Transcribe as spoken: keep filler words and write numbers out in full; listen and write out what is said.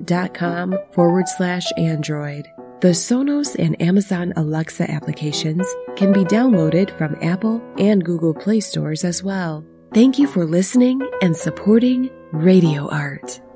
dot com forward slash Android. The Sonos and Amazon Alexa applications can be downloaded from Apple and Google Play stores as well. Thank you for listening and supporting Radio Art.